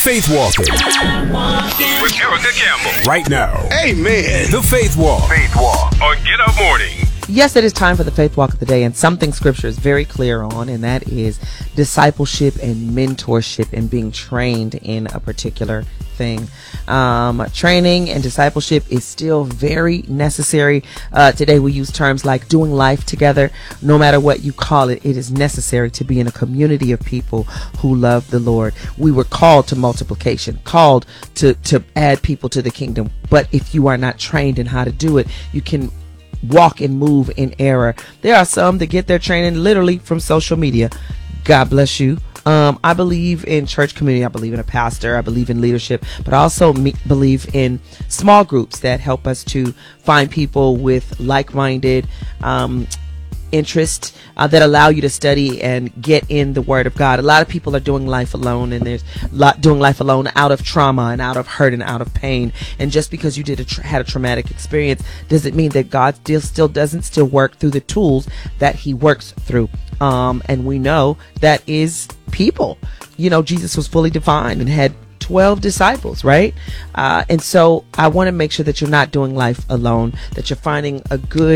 Faith Walking with Erica Campbell. right now. Amen. The Faith Walk. Faith Walk on Get Up Morning. Yes, it is time for the Faith Walk of the Day, and something Scripture is very clear on, and that is discipleship and mentorship and being trained in a particular thing. Training and discipleship is still very necessary. Today we use terms like doing life together. No matter what you call it, it is necessary to be in a community of people who love the Lord. We were called to multiplication, called to add people to the kingdom. But if you are not trained in how to do it, you can walk and move in error. There are some that get their training literally from social media. God bless you. I believe in church community. I believe in a pastor. I believe in leadership, but I also believe in small groups that help us to find people with like-minded interest that allow you to study and get in the Word of God. A lot of people are doing life alone, and there's doing life alone out of trauma and out of hurt and out of pain. And just because you had a traumatic experience doesn't mean that God still work through the tools that He works through. And we know that is people. You know, Jesus was fully defined and had 12 disciples, right? And so I want to make sure that you're not doing life alone, that you're finding a good